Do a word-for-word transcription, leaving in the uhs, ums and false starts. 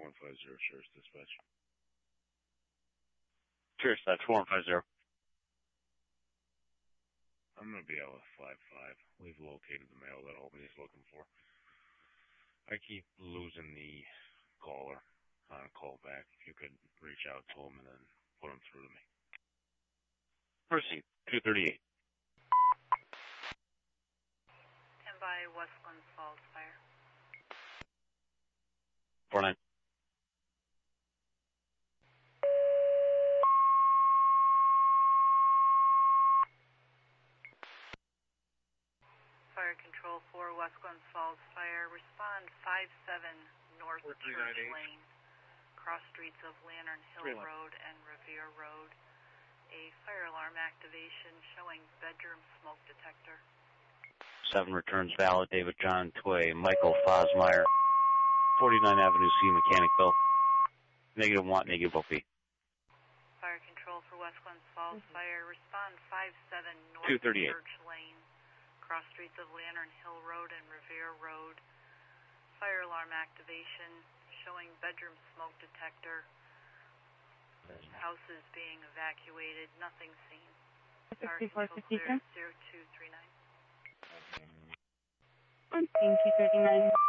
one five zero, Sheriff's Dispatch. Sheriff's Dispatch, four one five zero. I'm going to be out with five five. We've located the male that Albany's looking for. I keep losing the caller on a call back. If you could reach out to him and then put him through to me. Proceed. two thirty-eight. ten by Westland Falls Fire. four nine. Fire Control four, Westland Falls Fire. Respond five seven North Church Lane, cross streets of Lantern Hill Road and Revere Road. A fire alarm activation showing bedroom smoke detector. seven returns valid. David John Tway, Michael Fosmeyer, forty-nine Avenue C, Mechanicville. Negative one, negative O P. Fire Control for Westland Falls mm-hmm. Fire. Respond five seven North two thirty-eight. Church Lane, cross streets of Lantern Hill Road and Revere Road. Fire alarm activation showing bedroom smoke detector. House is being evacuated. Nothing seen. Fire Control clear zero two three nine. one two thirty-nine.